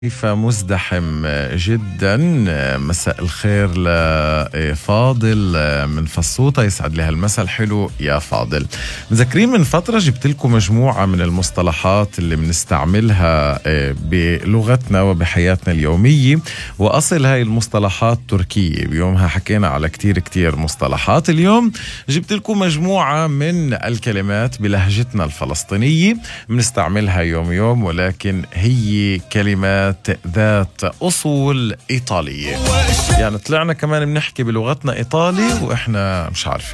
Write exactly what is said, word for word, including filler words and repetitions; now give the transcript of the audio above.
كيف مزدحم جدا. مساء الخير لفاضل من فصوطة، يسعد لها المساء الحلو يا فاضل. مذكرين من فترة جبت لكم مجموعة من المصطلحات اللي بنستعملها بلغتنا وبحياتنا اليومية، وأصل هاي المصطلحات تركية. بيومها حكينا على كتير كتير مصطلحات. اليوم جبت لكم مجموعة من الكلمات بلهجتنا الفلسطينية بنستعملها يوم يوم، ولكن هي كلمات ذات أصول إيطالية. يعني طلعنا كمان بنحكي بلغتنا إيطالي وإحنا مش عارفين.